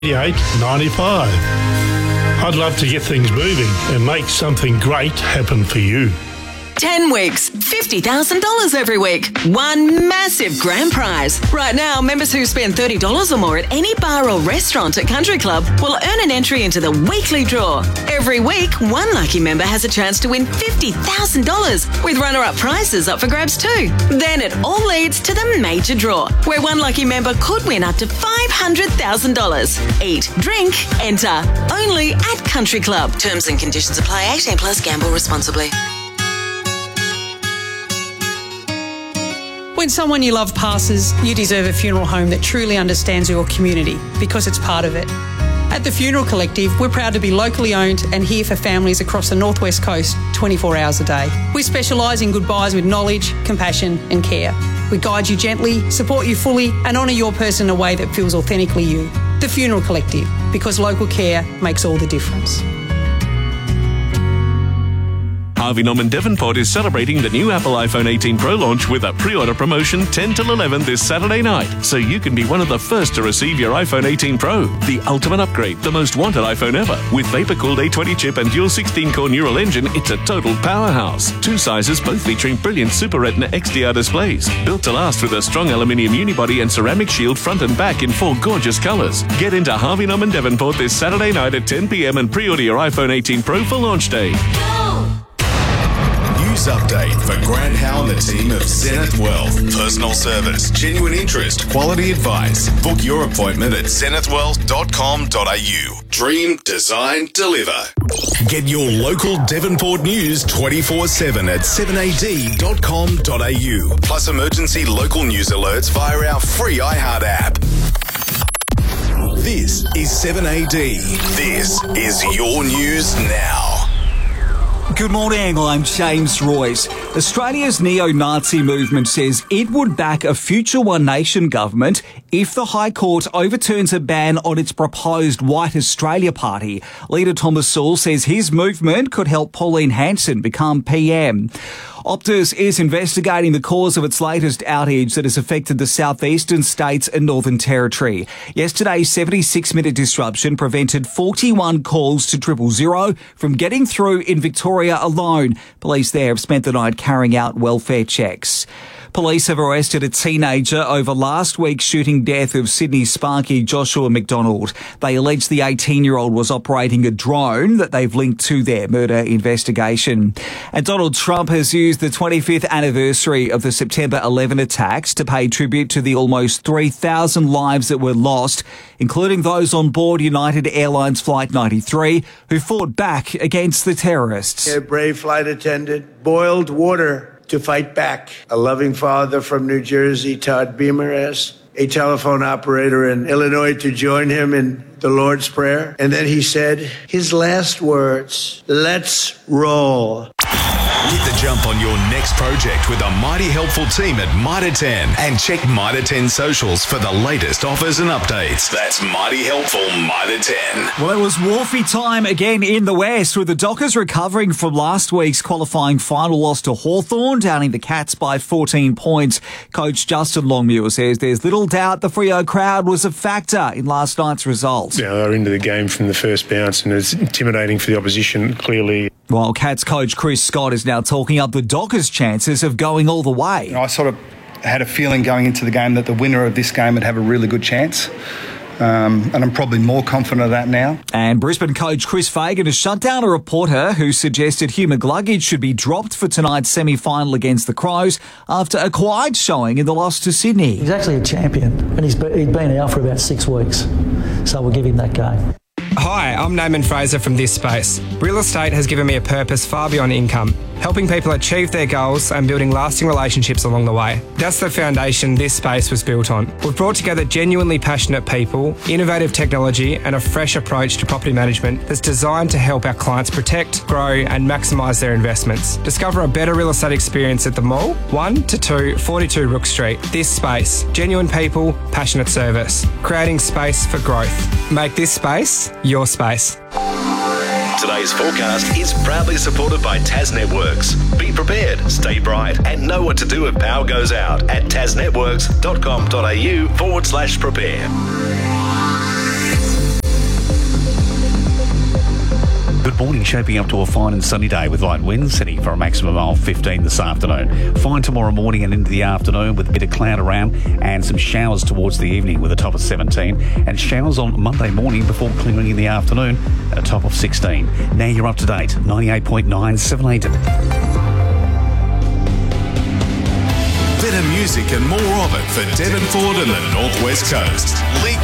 8895. I'd love to get things moving and make something great happen for you. 10 weeks, $50,000 every week. One massive grand prize. Right now, members who spend $30 or more at any bar or restaurant at Country Club will earn an entry into the weekly draw. Every week, one lucky member has a chance to win $50,000 with runner-up prizes up for grabs too. Then it all leads to the major draw, where one lucky member could win up to $500,000. Eat, drink, enter. Only at Country Club. Terms and conditions apply. 18 plus. Gamble responsibly. When someone you love passes, you deserve a funeral home that truly understands your community because it's part of it. At the Funeral Collective, we're proud to be locally owned and here for families across the North West Coast 24 hours a day. We specialise in goodbyes with knowledge, compassion and care. We guide you gently, support you fully and honour your person in a way that feels authentically you. The Funeral Collective, because local care makes all the difference. Harvey Norman Devonport is celebrating the new Apple iPhone 18 Pro launch with a pre-order promotion 10 till 11 this Saturday night, so you can be one of the first to receive your iPhone 18 Pro. The ultimate upgrade, the most wanted iPhone ever. With vapor-cooled A20 chip and dual 16-core neural engine, it's a total powerhouse. Two sizes, both featuring brilliant Super Retina XDR displays. Built to last with a strong aluminium unibody and ceramic shield front and back in 4 gorgeous colours. Get into Harvey Norman Devonport this Saturday night at 10 p.m. and pre-order your iPhone 18 Pro for launch day. News update for Grant Howe and the team of Zenith Wealth. Personal service, genuine interest, quality advice. Book your appointment at zenithwealth.com.au. Dream, design, deliver. Get your local Devonport news 24/7 at 7ad.com.au. Plus emergency local news alerts via our free iHeart app. This is 7AD. This is your news now. Good morning, I'm James Royce. Australia's neo-Nazi movement says it would back a future One Nation government if the High Court overturns a ban on its proposed White Australia Party. Leader Thomas Sewell says his movement could help Pauline Hanson become PM. Optus is investigating the cause of its latest outage that has affected the southeastern states and Northern Territory. Yesterday's 76-minute disruption prevented 41 calls to 000 from getting through in Victoria alone. Police there have spent the night carrying out welfare checks. Police have arrested a teenager over last week's shooting death of Sydney Sparky Joshua McDonald. They allege the 18-year-old was operating a drone that they've linked to their murder investigation. And Donald Trump has used the 25th anniversary of the September 11 attacks to pay tribute to the almost 3,000 lives that were lost, including those on board United Airlines Flight 93 who fought back against the terrorists. A brave flight attendant boiled water to fight back. A loving father from New Jersey, Todd Beamer, asked a telephone operator in Illinois to join him in the Lord's Prayer. And then he said his last words, "Let's roll." Hit the jump on your next project with a mighty helpful team at Mitre 10 and check Mitre 10 socials for the latest offers and updates. That's mighty helpful Mitre 10. Well, it was Wharfie time again in the West, with the Dockers recovering from last week's qualifying final loss to Hawthorn, downing the Cats by 14 points. Coach Justin Longmuir says there's little doubt the Freo crowd was a factor in last night's result. Yeah, they were into the game from the first bounce and it's intimidating for the opposition, clearly. While Cats coach Chris Scott is now talking up the Dockers' chances of going all the way. I sort of had a feeling going into the game that the winner of this game would have a really good chance. And I'm probably more confident of that now. And Brisbane coach Chris Fagan has shut down a reporter who suggested Hugh McGluggage should be dropped for tonight's semi-final against the Crows after a quiet showing in the loss to Sydney. He's actually a champion, and he'd been out for about 6 weeks, so we'll give him that game. Hi, I'm Naaman Fraser from This Space. Real estate has given me a purpose far beyond income, helping people achieve their goals and building lasting relationships along the way. That's the foundation This Space was built on. We've brought together genuinely passionate people, innovative technology and a fresh approach to property management that's designed to help our clients protect, grow and maximise their investments. Discover a better real estate experience at the Mall, 1 to 2 42 Rook Street. This Space, genuine people, passionate service, creating space for growth. Make this space your space. Today's forecast is proudly supported by Tas Networks. Be prepared, stay bright, and know what to do if power goes out at tasnetworks.com.au/prepare. morning shaping up to a fine and sunny day with light winds, setting for a maximum of 15 this afternoon. Fine tomorrow morning and into the afternoon with a bit of cloud around and some showers towards the evening with a top of 17, and showers on Monday morning before clearing in the afternoon at a top of 16. Now you're up to date, 98.9 7 Eden. Better music and more of it for Devonport and the North West Coast. Lee